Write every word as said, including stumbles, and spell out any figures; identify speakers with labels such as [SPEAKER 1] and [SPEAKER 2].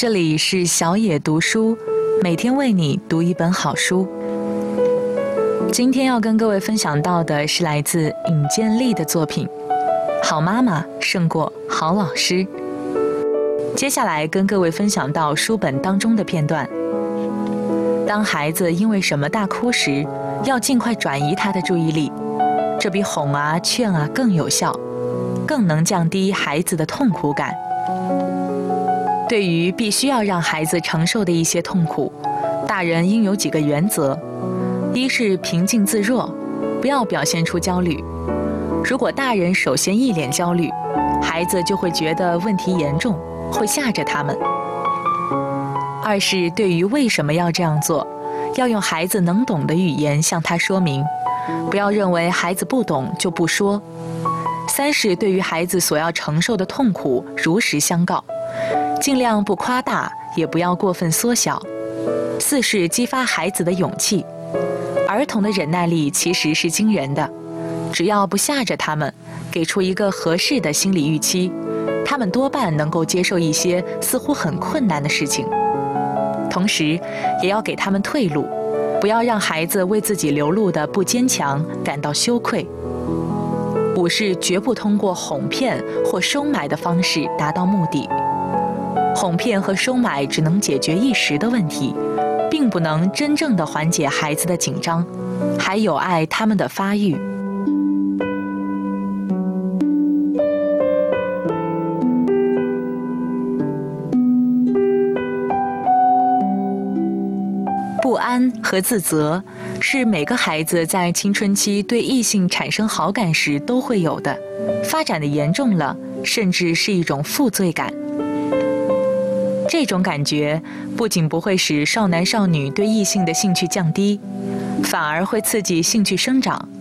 [SPEAKER 1] 这里是小野读书，每天为你读一本好书。今天要跟各位分享到的是来自尹建莉的作品《好妈妈胜过好老师》。接下来跟各位分享到书本当中的片段。当孩子因为什么大哭时，要尽快转移他的注意力，这比哄啊劝啊更有效，更能降低孩子的痛苦感。对于必须要让孩子承受的一些痛苦，大人应有几个原则：一是平静自若，不要表现出焦虑。如果大人首先一脸焦虑，孩子就会觉得问题严重，会吓着他们。二是对于为什么要这样做，要用孩子能懂的语言向他说明，不要认为孩子不懂就不说。三是对于孩子所要承受的痛苦如实相告，尽量不夸大，也不要过分缩小。四是激发孩子的勇气。儿童的忍耐力其实是惊人的，只要不吓着他们，给出一个合适的心理预期，他们多半能够接受一些似乎很困难的事情。同时也要给他们退路，不要让孩子为自己流露的不坚强感到羞愧。五是绝不通过哄骗或收买的方式达到目的。哄骗和收买只能解决一时的问题，并不能真正的缓解孩子的紧张，还有碍他们的发育。不安和自责是每个孩子在青春期对异性产生好感时都会有的，发展的严重了，甚至是一种负罪感。这种感觉不仅不会使少男少女对异性的兴趣降低，反而会刺激兴趣生长，